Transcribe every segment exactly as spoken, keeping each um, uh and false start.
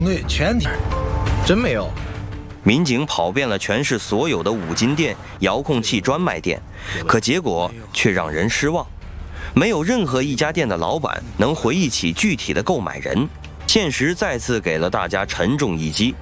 对，全体真没有。 民警跑遍了全市所有的五金店、遥控器专卖店，可结果却让人失望。没有任何一家店的老板能回忆起具体的购买人。现实再次给了大家沉重一击。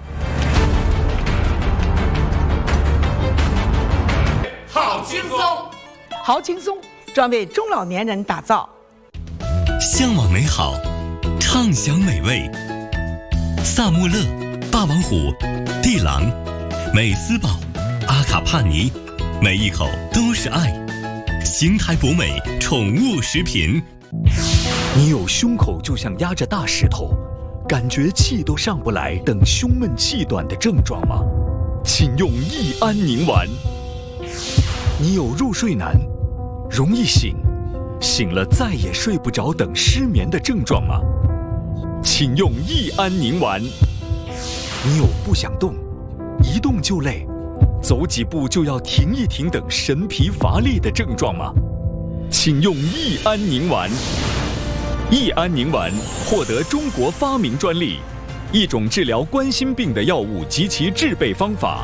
好轻松， 好轻松，专为中老年人打造。 向往美好，畅享美味。萨穆勒、霸王虎、地狼、美斯宝、阿卡帕尼，每一口都是爱。邢台博美宠物食品。 你有胸口就像压着大石头，感觉气都上不来等胸闷气短的症状吗？请用益安宁丸。你有入睡难、容易醒、醒了再也睡不着等失眠的症状吗？请用益安宁丸。你有不想动、一动就累、走几步就要停一停等神疲乏力的症状吗？请用益安宁丸。益安宁丸获得中国发明专利，一种治疗冠心病的药物及其制备方法。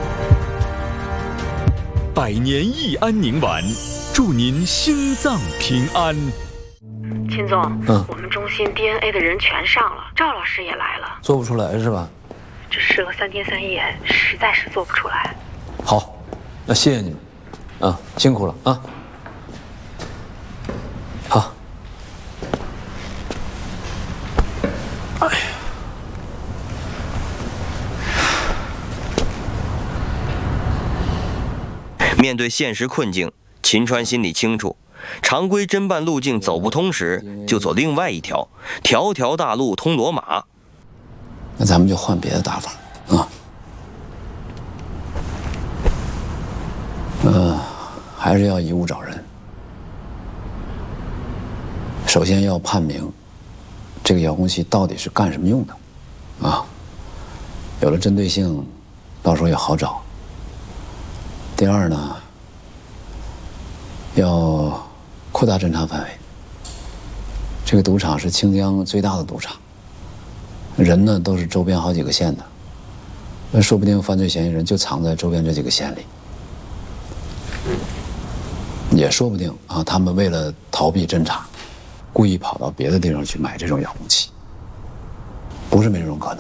百年益安宁丸，祝您心脏平安。 秦总， 嗯， 我们中心 D N A 的人全上了，赵老师也来了， 做不出来是吧？ 这试了三天三夜，实在是做不出来。 好，那谢谢你们，啊，辛苦了啊。好。 哎呀， 面对现实困境，秦川心里清楚，常规侦办路径走不通时，就走另外一条，条条大路通罗马。 那咱们就换别的打法啊。呃，还是要以物找人。首先要判明这个遥控器到底是干什么用的，啊，有了针对性，到时候也好找。第二呢，要扩大侦查范围。这个赌场是清江最大的赌场，人呢都是周边好几个县的，那说不定犯罪嫌疑人就藏在周边这几个县里，也说不定啊，他们为了逃避侦查，故意跑到别的地方去买这种遥控器，不是没这种可能。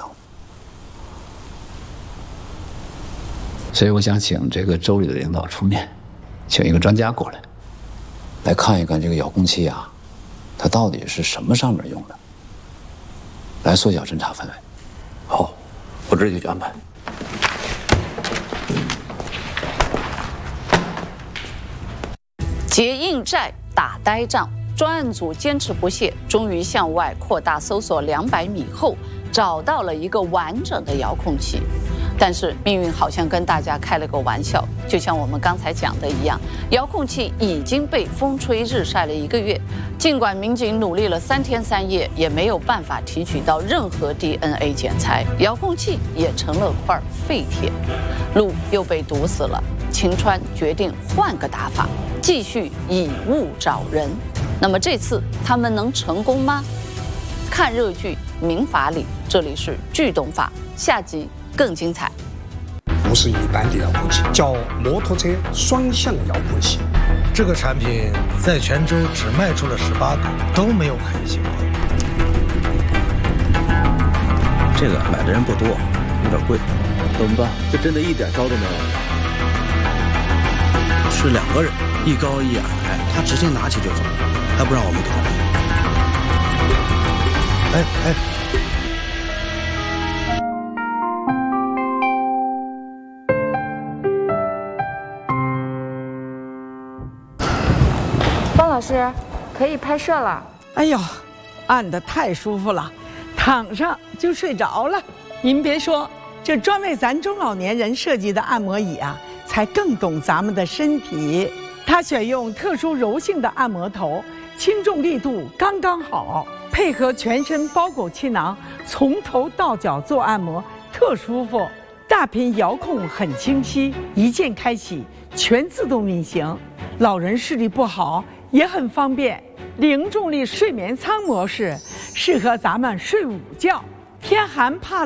所以我想请这个州里的领导出面，请一个专家过来，来看一看这个遥控器啊，它到底是什么上面用的，来缩小侦查范围。 好，我这就去安排。 结硬债打呆仗，专案组坚持不懈，终于向外扩大搜索两百米后，找到了一个完整的遥控器。但是命运好像跟大家开了个玩笑，就像我们刚才讲的一样，遥控器已经被风吹日晒了一个月，尽管民警努力了三天三夜，也没有办法提取到任何 D N A 检材，遥控器也成了块废铁，路又被堵死了。秦川决定换个打法，继续以物找人。那么这次他们能成功吗？看热剧《民法里》，这里是剧懂法，下集更精彩。 不是一般的遥控器，叫摩托车双向遥控器。 这个产品在泉州只卖出了十八个，都没有可行过。 这个买的人不多，有点贵，怎么办？这真的一点招都没有。是两个人，一高一矮，他直接拿起就走，还不让我们同意。 哎哎。 方老师，可以拍摄了。 哎呦，按得太舒服了，躺上就睡着了。您别说，这专为咱中老年人设计的按摩椅啊，才更懂咱们的身体。它选用特殊柔性的按摩头，轻重力度刚刚好，配合全身包裹气囊，从头到脚做按摩特舒服。大屏遥控很清晰，一键开启，全自动运行。老人视力不好也很方便。零重力睡眠舱模式适合咱们睡午觉。 天寒怕